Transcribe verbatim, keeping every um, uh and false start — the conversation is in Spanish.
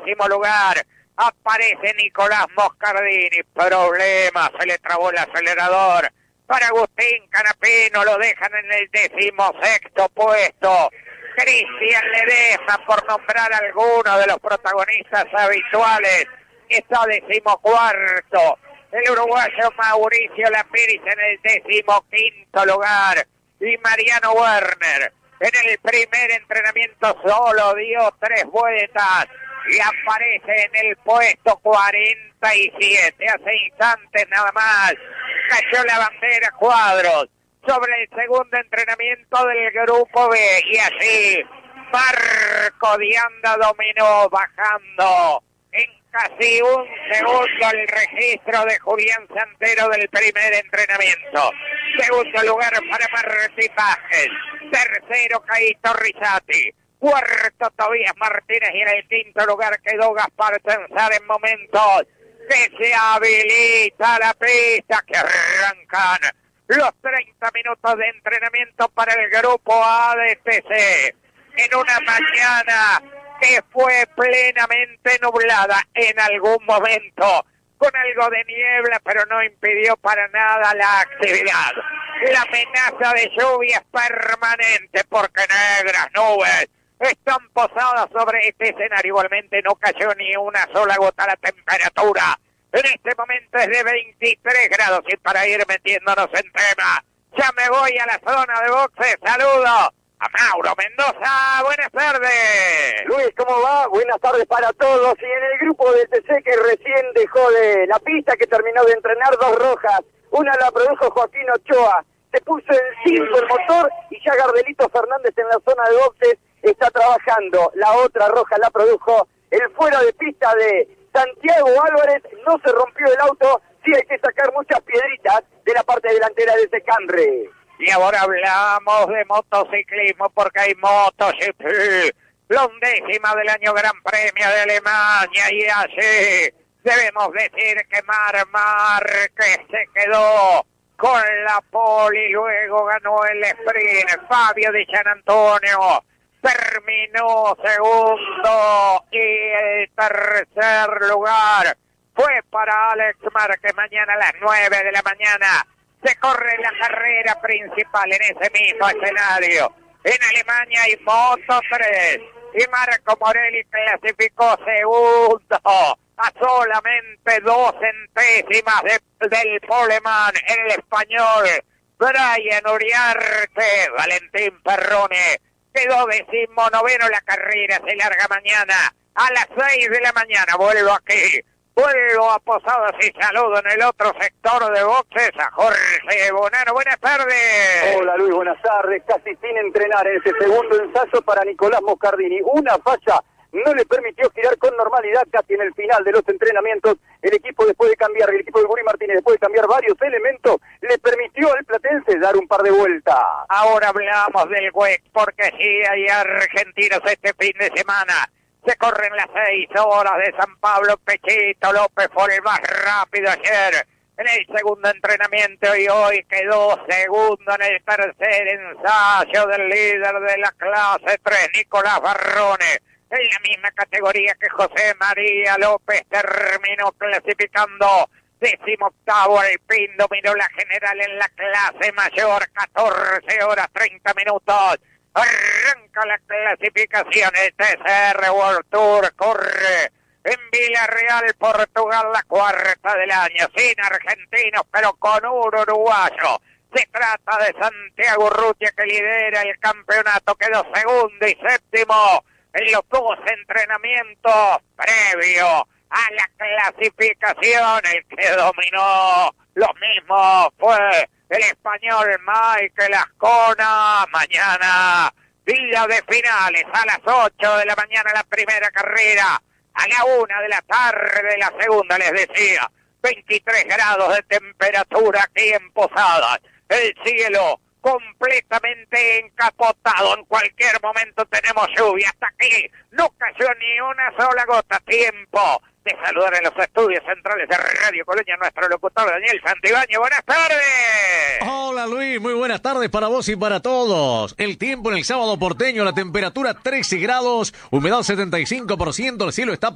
décimo lugar aparece Nicolás Moscardini. Problema, se le trabó el acelerador. Para Agustín Canapino lo dejan en el decimosexto puesto. Cristian Ledesma, por nombrar alguno de los protagonistas habituales, está decimocuarto. El uruguayo Mauricio Lapiris en el decimoquinto lugar. Y Mariano Werner en el primer entrenamiento solo dio tres vueltas y aparece en el puesto cuarenta y siete. Hace instantes nada más cayó la bandera Cuadros sobre el segundo entrenamiento del grupo B, y así Marco Dianda dominó, bajando en casi un segundo el registro de Julián Santero del primer entrenamiento. Segundo lugar para Martín Vázquez, tercero Caíto Rizzati, cuarto Tobías Martínez, y en el quinto lugar quedó Gaspar Tensar en momentos que se habilita la pista, que arrancan los treinta minutos de entrenamiento para el grupo A de T C, en una mañana que fue plenamente nublada en algún momento, con algo de niebla, pero no impidió para nada la actividad. La amenaza de lluvia es permanente porque negras nubes están posadas sobre este escenario. Igualmente no cayó ni una sola gota. La temperatura en este momento es de veintitrés grados, y para ir metiéndonos en tema, ya me voy a la zona de boxes. Saludo a Mauro Mendoza. Buenas tardes. Luis, ¿cómo va? Buenas tardes para todos. Y en el grupo de T C, que recién dejó de la pista, que terminó de entrenar, dos rojas. Una la produjo Joaquín Ochoa. Se puso en cinco el motor y ya Gardelito Fernández en la zona de boxes está trabajando. La otra roja la produjo el fuera de pista de Santiago Álvarez. No se rompió el auto, sí hay que sacar muchas piedritas de la parte delantera de ese Camry. Y ahora hablamos de motociclismo porque hay MotoGP, la undécima del año Gran Premio de Alemania, y así debemos decir que Marc Márquez se quedó con la pole y luego ganó el sprint. Fabio Di Giannantonio terminó segundo y el tercer lugar fue para Alex Márquez. Mañana a las nueve de la mañana se corre la carrera principal en ese mismo escenario. En Alemania hay Moto tres y Marco Morelli clasificó segundo a solamente dos centésimas de, del poleman, en el español Brian Uriarte. Valentín Perrone quedó decimonoveno. La carrera se larga mañana a las seis de la mañana. Vuelvo aquí, vuelvo a Posadas y saludo en el otro sector de boxes a Jorge Bonano. Buenas tardes. Hola Luis, buenas tardes. Casi sin entrenar en ese segundo ensayo para Nicolás Moscardini. Una falla no le permitió girar con normalidad casi en el final de los entrenamientos. El equipo, después de cambiar, el equipo de Guri Martínez, después de cambiar varios elementos, le permitió al platense dar un par de vueltas. Ahora hablamos del W E C, porque sí hay argentinos este fin de semana. Se corren las seis horas de San Pablo. Pechito López fue el más rápido ayer en el segundo entrenamiento y hoy quedó segundo en el tercer ensayo del líder de la clase tres, Nicolás Barrone. En la misma categoría que José María López terminó clasificando decimoctavo. Alpín dominó la general en la clase mayor, catorce horas treinta minutos. Arranca la clasificación. El T C R World Tour corre en Villarreal, Portugal, la cuarta del año, sin argentinos, pero con un uruguayo. Se trata de Santiago Urrutia, que lidera el campeonato, quedó segundo y séptimo en los dos entrenamientos previos a la clasificación. El que dominó lo mismo fue el español Michael Ascona. Mañana, día de finales, a las ocho de la mañana la primera carrera, a la una de la tarde la segunda. Les decía, veintitrés grados de temperatura aquí en Posadas, el cielo completamente encapotado. En cualquier momento tenemos lluvia. Hasta aquí no cayó ni una sola gota. Tiempo de saludar en los estudios centrales de Radio Colonia nuestro locutor Daniel Santibáñez. Buenas tardes. Hola Luis, muy buenas tardes para vos y para todos. El tiempo en el sábado porteño, la temperatura trece grados, humedad setenta y cinco por ciento, el cielo está